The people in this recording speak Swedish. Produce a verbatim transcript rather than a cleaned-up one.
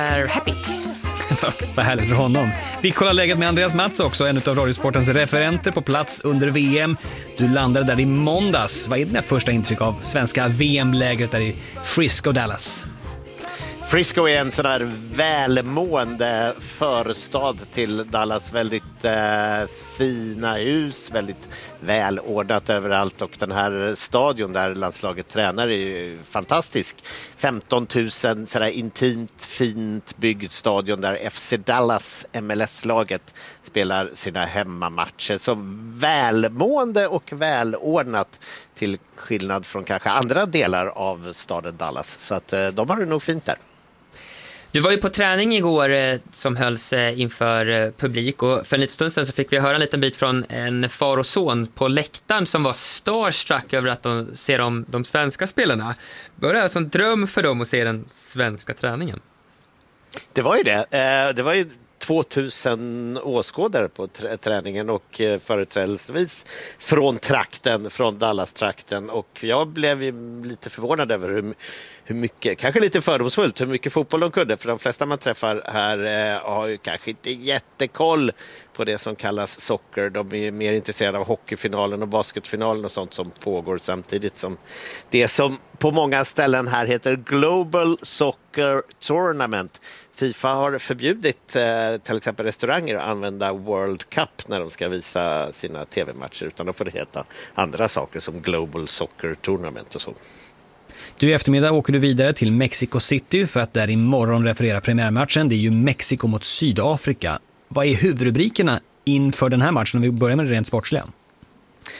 är happy. Vad härligt för honom. Vi kollar läget med Andreas Mats också, en av Radiosportens referenter på plats under V M. Du landade där i måndags. Vad är dina första intryck av svenska V M-lägret där i Frisco, Dallas? Frisco är en sån där välmående förstad till Dallas. Väldigt eh, fina hus, väldigt välordnat överallt. Och den här stadion där landslaget tränar är ju fantastisk. femton tusen sådär intimt, fint byggd stadion där F C Dallas, M L S-laget, spelar sina hemmamatcher. Så välmående och välordnat till skillnad från kanske andra delar av staden Dallas. Så att eh, de har det nog fint där. Du var ju på träning igår eh, som hölls eh, inför eh, publik, och för en liten stund sedan så fick vi höra en liten bit från en far och son på läktaren som var starstruck över att de ser de, de svenska spelarna. Var det alltså en dröm för dem att se den svenska träningen? Det var ju det. Eh, det var ju tvåtusen åskådare på trä- träningen och eh, företrädelsevis från trakten, från Dallas-trakten, och jag blev ju lite förvånad över hur, hur mycket, kanske lite fördomsfullt, hur mycket fotboll de kunde, för de flesta man träffar här eh, har ju kanske inte jättekoll på det som kallas socker. De är mer intresserade av hockeyfinalen och basketfinalen och sånt som pågår samtidigt som det som på många ställen här heter Global Soccer Tournament. FIFA har förbjudit eh, till exempel restauranger att använda World Cup när de ska visa sina tv-matcher, utan då får det heta andra saker som Global Soccer Tournament och så. Du, i eftermiddag åker du vidare till Mexico City för att där imorgon referera premiärmatchen. Det är ju Mexiko mot Sydafrika. Vad är huvudrubrikerna inför den här matchen om vi börjar med det rent sportsliga?